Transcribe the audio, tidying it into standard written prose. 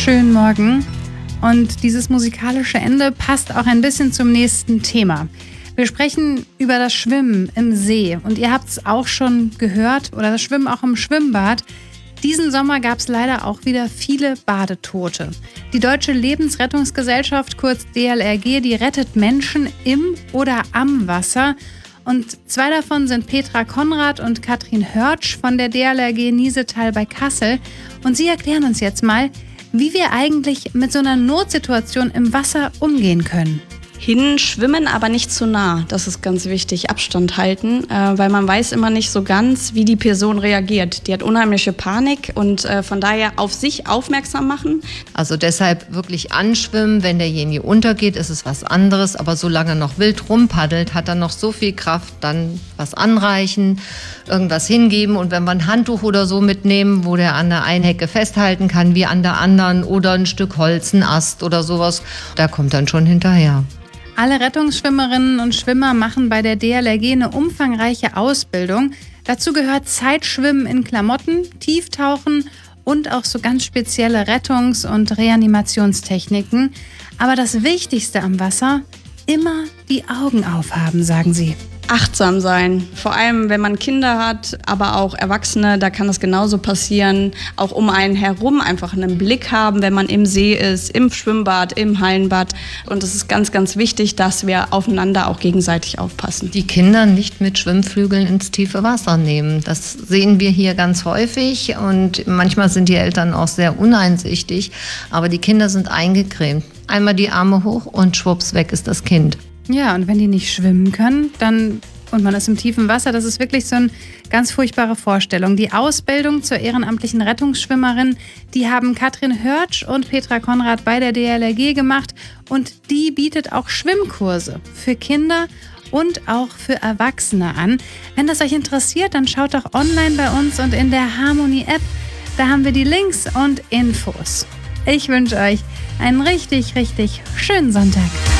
wunderschönen Morgen. Und dieses musikalische Ende passt auch ein bisschen zum nächsten Thema. Wir sprechen über das Schwimmen im See. Und ihr habt es auch schon gehört, oder das Schwimmen auch im Schwimmbad. Diesen Sommer gab es leider auch wieder viele Badetote. Die Deutsche Lebensrettungsgesellschaft, kurz DLRG, die rettet Menschen im oder am Wasser. Und zwei davon sind Petra Konrad und Katrin Hörtsch von der DLRG Niesetal bei Kassel. Und sie erklären uns jetzt mal, wie wir eigentlich mit so einer Notsituation im Wasser umgehen können. Hinschwimmen, aber nicht zu nah. Das ist ganz wichtig. Abstand halten, weil man weiß immer nicht so ganz, wie die Person reagiert. Die hat unheimliche Panik und von daher auf sich aufmerksam machen. Also deshalb wirklich anschwimmen. Wenn derjenige untergeht, ist es was anderes. Aber solange er noch wild rumpaddelt, hat er noch so viel Kraft, dann was anreichen, irgendwas hingeben. Und wenn wir ein Handtuch oder so mitnehmen, wo der an der einen Hecke festhalten kann, wie an der anderen, oder ein Stück Holz, ein Ast oder sowas, da kommt dann schon hinterher. Alle Rettungsschwimmerinnen und Schwimmer machen bei der DLRG eine umfangreiche Ausbildung. Dazu gehört Zeitschwimmen in Klamotten, Tieftauchen und auch so ganz spezielle Rettungs- und Reanimationstechniken. Aber das Wichtigste am Wasser, immer die Augen aufhaben, sagen sie. Achtsam sein, vor allem wenn man Kinder hat, aber auch Erwachsene, da kann das genauso passieren. Auch um einen herum einfach einen Blick haben, wenn man im See ist, im Schwimmbad, im Hallenbad. Und es ist ganz, ganz wichtig, dass wir aufeinander auch gegenseitig aufpassen. Die Kinder nicht mit Schwimmflügeln ins tiefe Wasser nehmen. Das sehen wir hier ganz häufig und manchmal sind die Eltern auch sehr uneinsichtig. Aber die Kinder sind eingecremt. Einmal die Arme hoch und schwupps, weg ist das Kind. Ja, und wenn die nicht schwimmen können, und man ist im tiefen Wasser, das ist wirklich so eine ganz furchtbare Vorstellung. Die Ausbildung zur ehrenamtlichen Rettungsschwimmerin, die haben Katrin Hörtsch und Petra Konrad bei der DLRG gemacht. Und die bietet auch Schwimmkurse für Kinder und auch für Erwachsene an. Wenn das euch interessiert, dann schaut doch online bei uns und in der Harmony-App. Da haben wir die Links und Infos. Ich wünsche euch einen richtig, richtig schönen Sonntag.